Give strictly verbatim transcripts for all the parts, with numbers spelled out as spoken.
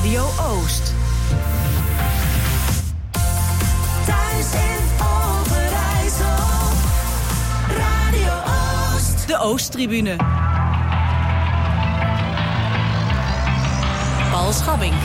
Radio Oost. Thuis in Overijssel. Radio Oost. De Oosttribune. Paul Schabbing.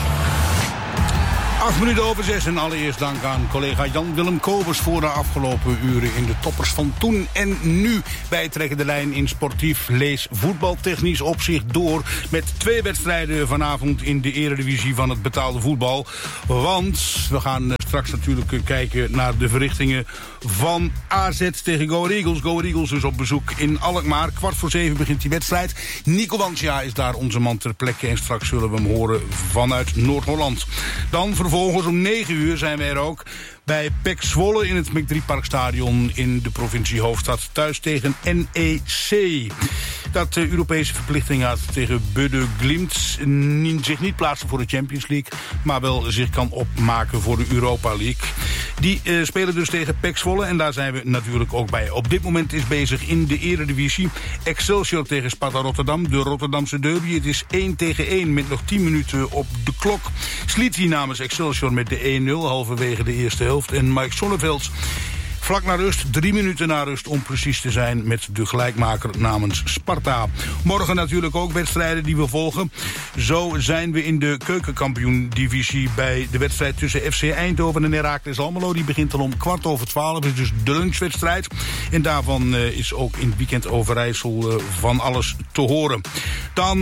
Acht minuten over zes en allereerst dank aan collega Jan-Willem Kobers voor de afgelopen uren in de toppers van toen en nu. Wij trekken de lijn in sportief lees voetbaltechnisch opzicht door met twee wedstrijden vanavond in de eredivisie van het betaalde voetbal. Want we gaan straks natuurlijk kijken naar de verrichtingen van A Z tegen Go Ahead Eagles. Go Ahead Eagles dus op bezoek in Alkmaar. Kwart voor zeven begint die wedstrijd. Nico Wansja is daar onze man ter plekke en straks zullen we hem horen vanuit Noord-Holland. Dan vervolgens om negen uur zijn we er ook bij P E C Zwolle in het McDrieparkstadion in de provincie Hoofdstad thuis tegen N E C. Dat de Europese verplichting had tegen Bøde Glimt zich niet plaatsen voor de Champions League, maar wel zich kan opmaken voor de Europa League. Die uh, spelen dus tegen P E C Zwolle en daar zijn we natuurlijk ook bij. Op dit moment is bezig in de eredivisie Excelsior tegen Sparta Rotterdam, de Rotterdamse derby. Het is één tegen één met nog tien minuten op de klok. Sliti namens Excelsior met de één nul halverwege de eerste helft. En Mike Sonneveld vlak na rust, drie minuten na rust om precies te zijn met de gelijkmaker namens Sparta. Morgen natuurlijk ook wedstrijden die we volgen. Zo zijn we in de keukenkampioen-divisie bij de wedstrijd tussen F C Eindhoven en Heracles Almelo. Die begint dan om kwart over twaalf, is dus de lunchwedstrijd. En daarvan uh, is ook in het weekend Overijssel uh, van alles te horen. Dan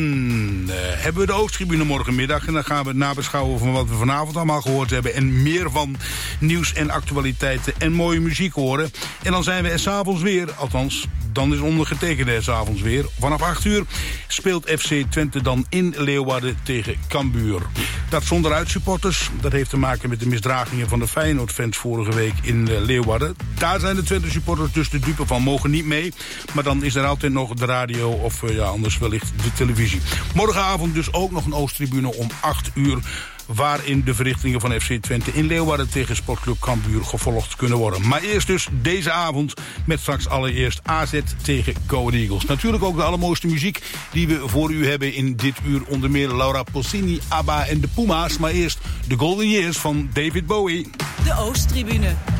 uh, hebben we de Oosttribune morgenmiddag en dan gaan we nabeschouwen van wat we vanavond allemaal gehoord hebben en meer van nieuws en actualiteiten en mooie muziek horen. En dan zijn we er 's avonds weer, althans, dan is ondergetekende er 's avonds weer. Vanaf acht uur speelt F C Twente dan in Leeuwarden tegen Cambuur. Dat zonder uitsupporters, dat heeft te maken met de misdragingen van de Feyenoord-fans vorige week in Leeuwarden. Daar zijn de Twente-supporters dus de dupe van, mogen niet mee. Maar dan is er altijd nog de radio of ja, anders wellicht de televisie. Morgenavond dus ook nog een Oosttribune om acht uur... waarin de verrichtingen van F C Twente in Leeuwarden tegen Sportclub Cambuur gevolgd kunnen worden. Maar eerst dus deze avond met straks allereerst A Z tegen Go Ahead Eagles. Natuurlijk ook de allermooiste muziek die we voor u hebben in dit uur. Onder meer Laura Pausini, ABBA en de Puma's. Maar eerst de Golden Years van David Bowie. De Oosttribune.